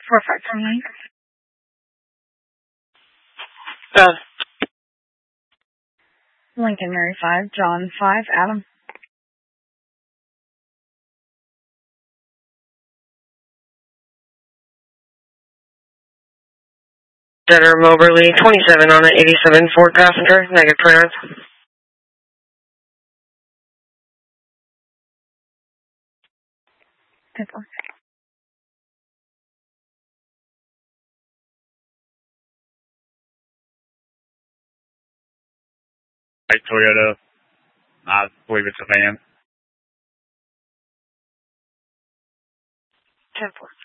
459. Lincoln Mary 5, John 5, Adam. Center Moberly 27 on an 87 Ford passenger, negative 29. White Toyota, I believe it's a van. 10-4.